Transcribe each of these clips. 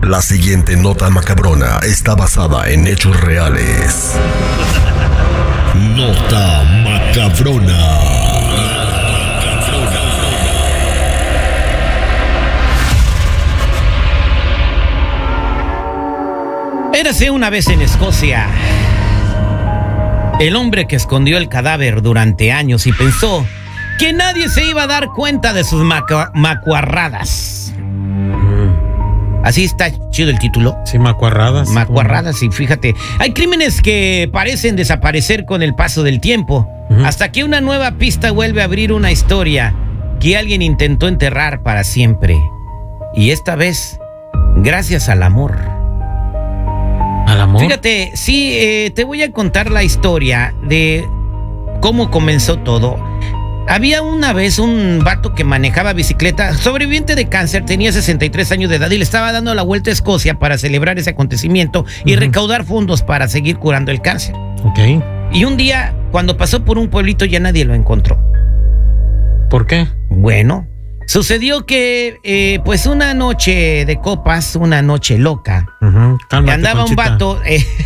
La siguiente nota macabrona está basada en hechos reales. Nota macabrona. Érase una vez en Escocia el hombre que escondió el cadáver durante años y pensó que nadie se iba a dar cuenta de sus macuarradas. Así está chido el título. Sí, macuarradas. Macuarradas, y fíjate, hay crímenes que parecen desaparecer con el paso del tiempo, hasta que una nueva pista vuelve a abrir una historia que alguien intentó enterrar para siempre. Y esta vez, gracias al amor. ¿Al amor? Fíjate, sí, te voy a contar la historia de cómo comenzó todo. Había una vez un vato que manejaba bicicleta, sobreviviente de cáncer, tenía 63 años de edad y le estaba dando la vuelta a Escocia para celebrar ese acontecimiento y recaudar fondos para seguir curando el cáncer. Ok. Y un día, cuando pasó por un pueblito, ya nadie lo encontró. ¿Por qué? Bueno, sucedió que, pues una noche de copas, una noche loca, Cálmate, andaba Conchita. un vato,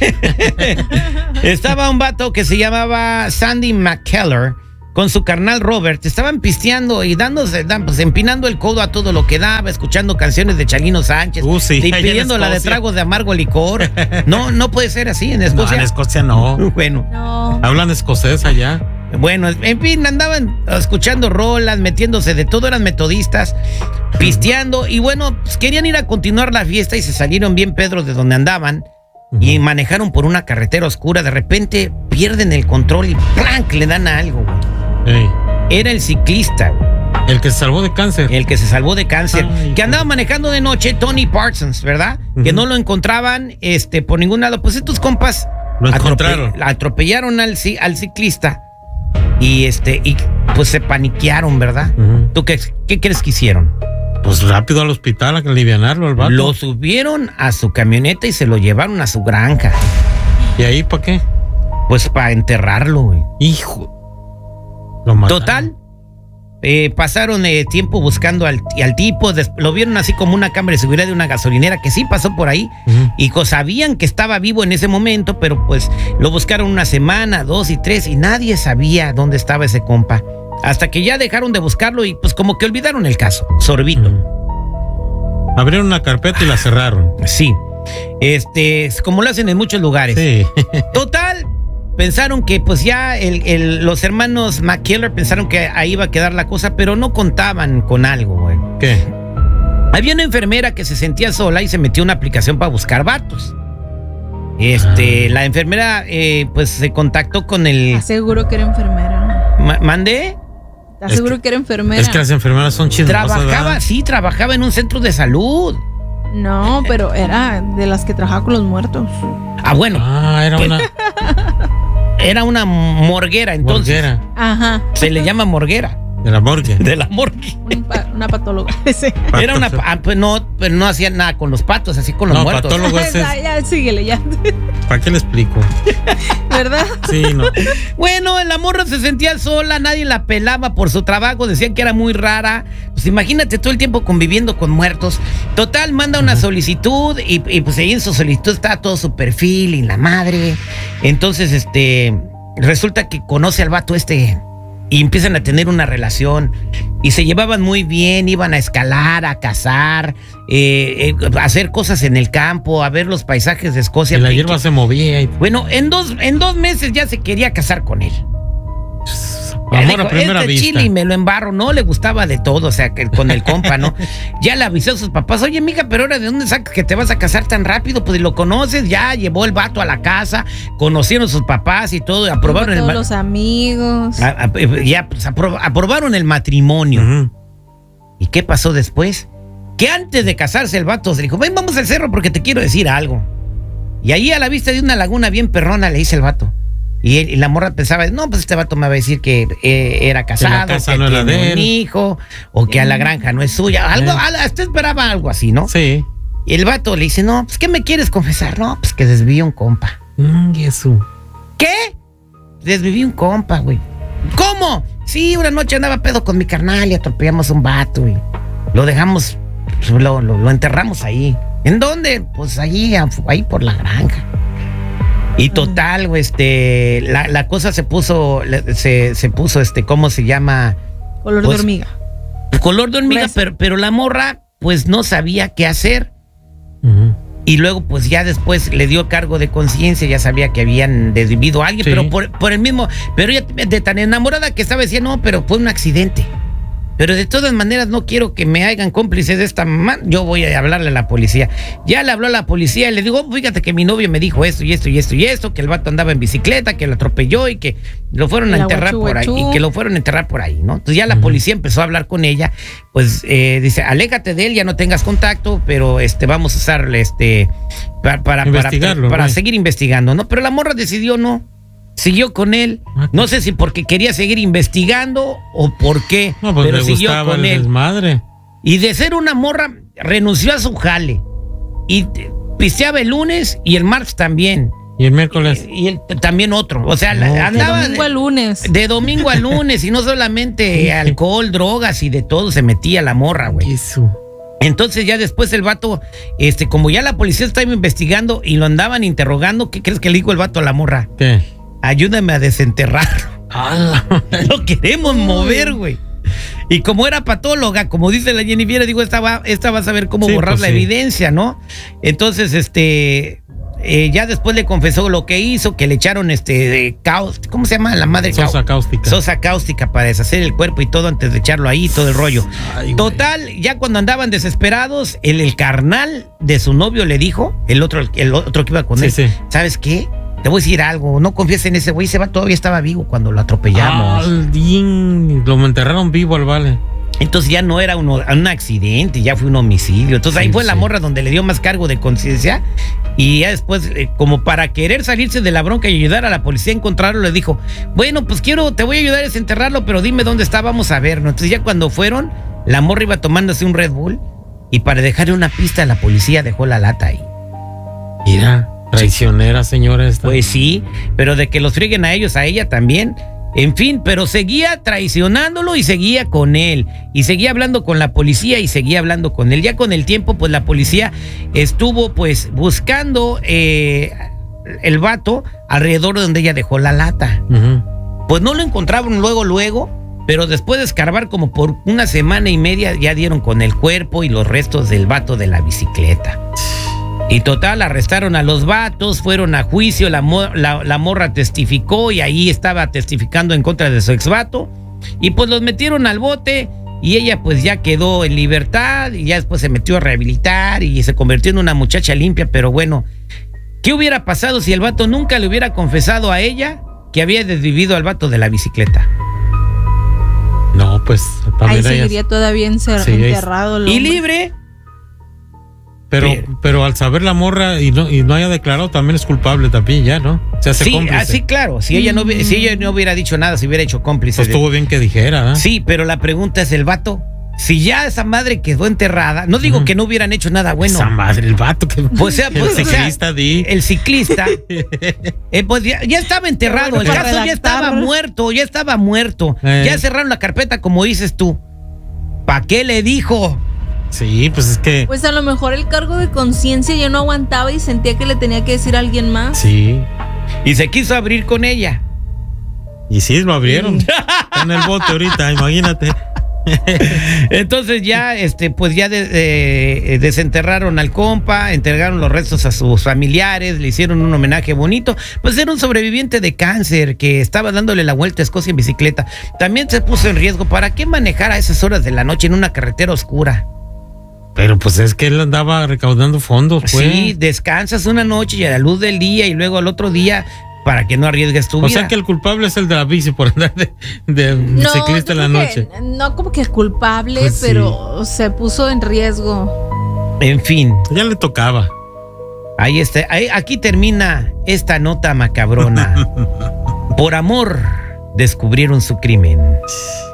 estaba un vato que se llamaba Sandy McKellar con su carnal Robert. Estaban pisteando y pues empinando el codo a todo lo que daba, escuchando canciones de Chalino Sánchez, Sí, y pidiéndola de tragos de amargo licor. No puede ser así en Escocia. No, en Escocia no. Bueno. No. Hablan escocés allá. Bueno, en fin, andaban escuchando rolas, metiéndose de todo, eran metodistas, pisteando, y bueno, pues querían ir a continuar la fiesta y se salieron bien pedros de donde andaban y manejaron por una carretera oscura. De repente pierden el control y ¡plank! Le dan a algo, güey. Ey. Era el ciclista, güey. El que se salvó de cáncer. El que se salvó de cáncer. Ay, que andaba manejando de noche, Tony Parsons, ¿verdad? Que no lo encontraban por ningún lado. Pues estos compas Lo encontraron. atropellaron al ciclista. Y pues se paniquearon, ¿verdad? ¿Tú qué crees que hicieron? Pues rápido al hospital a alivianarlo al vato. Lo subieron a su camioneta y se lo llevaron a su granja. ¿Y ahí para qué? Pues para enterrarlo, güey. Hijo. Lo mataron. Total. Pasaron tiempo buscando al tipo. Lo vieron así como una cámara de seguridad de una gasolinera que sí pasó por ahí. Y sabían que estaba vivo en ese momento, pero pues lo buscaron una semana, 2 y 3 y nadie sabía dónde estaba ese compa. Hasta que ya dejaron de buscarlo y pues como que olvidaron el caso. Sorbito. Abrieron una carpeta y la cerraron. Sí. Como lo hacen en muchos lugares. Sí. Total. Pensaron que pues ya los hermanos McKellar pensaron que ahí iba a quedar la cosa, pero no contaban con algo, güey. ¿Qué? Había una enfermera que se sentía sola y se metió una aplicación para buscar vatos. La enfermera pues se contactó con el... Aseguro que era enfermera. ¿Mandé? Aseguro que era enfermera. Es que las enfermeras son chismosas. Trabajaba en un centro de salud. No, pero era de las que trabajaba con los muertos. Ah, bueno. Era una... Era una morguera, entonces. Morguera. Ajá. Se le llama morguera. De la morgue. De la morgue. Una patóloga. Sí. Era una... pues no hacían nada con los patos, así con los muertos. Patólogo es... Ya, síguele, ya. ¿Para qué le explico? ¿Verdad? Sí, no. Bueno, la morra se sentía sola, nadie la pelaba por su trabajo, decían que era muy rara. Pues imagínate todo el tiempo conviviendo con muertos. Total, manda una solicitud y pues ahí en su solicitud está todo su perfil y la madre. Entonces, resulta que conoce al vato y empiezan a tener una relación y se llevaban muy bien, iban a escalar, a cazar, a hacer cosas en el campo, a ver los paisajes de Escocia. Y la hierba se movía. Bueno, en dos meses ya se quería casar con él. Amor a primera vista. Chile y me lo embarro, no le gustaba de todo, o sea, que con el compa, ¿no? Ya le avisó a sus papás, oye, mija, pero ahora ¿de dónde sacas que te vas a casar tan rápido? Pues lo conoces, ya llevó el vato a la casa, conocieron a sus papás y todo, aprobaron todos los amigos. Ya pues, aprobaron el matrimonio. ¿Y qué pasó después? Que antes de casarse el vato se dijo, ven, vamos al cerro porque te quiero decir algo. Y ahí a la vista de una laguna bien perrona le dice el vato. Y la morra pensaba, no, pues este vato me va a decir que era casado, que no era tiene de un él, hijo, o que a la granja no es suya. Hasta esperaba algo así, ¿no? Sí. Y el vato le dice, no, pues ¿qué me quieres confesar? No, pues que desviví un compa. Jesús. ¿Qué? Desviví un compa, güey. ¿Cómo? Sí, una noche andaba pedo con mi carnal y atropellamos un vato y lo dejamos, lo enterramos ahí. ¿En dónde? Pues ahí por la granja. Y total, la cosa se puso, ¿cómo se llama? Color Pues, de hormiga. Color de hormiga, Grueso. pero la morra, pues no sabía qué hacer. Ujú. Y luego, pues ya después le dio cargo de conciencia, ya sabía que habían desvivido a alguien, Sí. pero por el mismo, pero ella de tan enamorada que estaba, decía, no, pero fue un accidente. Pero de todas maneras no quiero que me hagan cómplices de esta mamá. Yo voy a hablarle a la policía. Ya le habló a la policía y le digo, fíjate que mi novio me dijo esto y esto y esto y esto, que el vato andaba en bicicleta, que lo atropelló y que lo fueron a La enterrar guachú, por ahí. guachú. Y que lo fueron a enterrar por ahí, ¿no? Entonces ya la policía empezó a hablar con ella. Pues dice, aléjate de él, ya no tengas contacto, pero vamos a usarle para Investigarlo, ¿no? seguir investigando, ¿no? Pero la morra decidió no. Siguió con él. No sé si porque quería seguir investigando o por qué, No, pues pero le siguió gustaba con el él. desmadre. Y de ser una morra, renunció a su jale. Y pisteaba el lunes y el martes también. Y el miércoles. Y también otro. O sea, No, andaba De domingo a lunes. de domingo a lunes. Y no solamente alcohol, drogas y de todo se metía la morra, güey. Eso. Entonces ya después el vato, como ya la policía estaba investigando y lo andaban interrogando, ¿qué crees que le dijo el vato a la morra? ¿Qué? Ayúdame a desenterrarlo. Lo queremos mover, güey. Y como era patóloga, como dice la Jennifer, digo, esta va a saber cómo Sí, borrar pues la sí. evidencia, ¿no? Entonces, ya después le confesó lo que hizo, que le echaron ¿cómo se llama la madre? Sosa cáustica. Sosa cáustica para deshacer el cuerpo y todo antes de echarlo ahí, todo el rollo. Ay, güey. Total, ya cuando andaban desesperados, el carnal de su novio le dijo, el otro que iba con Sí, él, sí. ¿sabes qué? Te voy a decir algo, no confíes en ese güey, ese va todavía estaba vivo cuando lo atropellamos. Lo enterraron vivo al vale. Entonces ya no era un accidente, ya fue un homicidio. Entonces ahí Sí, fue la sí. morra donde le dio más cargo de conciencia. Y ya después, como para querer salirse de la bronca y ayudar a la policía a encontrarlo, le dijo, bueno, pues te voy a ayudar a desenterrarlo, pero dime dónde está, vamos a verlo. Entonces ya cuando fueron, la morra iba tomándose un Red Bull y para dejarle una pista a la policía dejó la lata ahí. Mira, traicionera señora esta. Pues sí, pero de que los frieguen a ellos, a ella también. En fin, pero seguía traicionándolo y seguía con él. Y seguía hablando con la policía y seguía hablando con él. Ya con el tiempo, pues la policía estuvo pues buscando el vato alrededor de donde ella dejó la lata. Ujú. Pues no lo encontraron luego, pero después de escarbar como por una semana y media ya dieron con el cuerpo y los restos del vato de la bicicleta. Y total, arrestaron a los vatos, fueron a juicio, la morra testificó y ahí estaba testificando en contra de su exvato. Y pues los metieron al bote y ella pues ya quedó en libertad y ya después se metió a rehabilitar y se convirtió en una muchacha limpia. Pero bueno, ¿qué hubiera pasado si el vato nunca le hubiera confesado a ella que había desvivido al vato de la bicicleta? No, pues Ahí Pamela, seguiría todavía Sí, ahí- enterrado el Y hombre. libre. pero al saber la morra y no haya declarado, también es culpable también ya, ¿no? Se hace Sí, cómplice. así claro. Si ella no hubiera dicho nada, si hubiera hecho cómplice. Pues estuvo bien que dijera, ¿eh? Sí, pero la pregunta es el vato. Si ya esa madre quedó enterrada, no digo que no hubieran hecho nada bueno. Esa madre, el vato que... Pues, el ciclista, di. el ciclista, pues ya estaba enterrado, el Para caso ya redactar. estaba muerto. Ya cerraron la carpeta, como dices tú. ¿Para qué le dijo? Sí, pues es que... Pues a lo mejor el cargo de conciencia ya no aguantaba y sentía que le tenía que decir a alguien más. Sí. Y se quiso abrir con ella. Y sí, lo abrieron. Está en el bote ahorita, imagínate. Entonces ya, pues ya desenterraron al compa, entregaron los restos a sus familiares, le hicieron un homenaje bonito. Pues era un sobreviviente de cáncer que estaba dándole la vuelta a Escocia en bicicleta. También se puso en riesgo. ¿Para qué manejar a esas horas de la noche en una carretera oscura? Pero pues es que él andaba recaudando fondos, pues. Sí, descansas una noche y a la luz del día y luego al otro día para que no arriesgues tu O vida. sea que el culpable es el de la bici por andar de No, ciclista en yo la creo noche. que no como que culpable, Pues sí. pero se puso en riesgo. En fin, Ya le tocaba. ahí está. Aquí termina esta nota macabrona. Por amor, descubrieron su crimen.